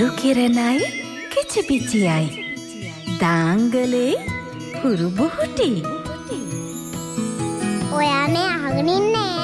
කිරණයි කිචිපිචියයි දාංගලේ හුරුබුහුටි. ඔයා මේ අහගෙන ඉන්නේ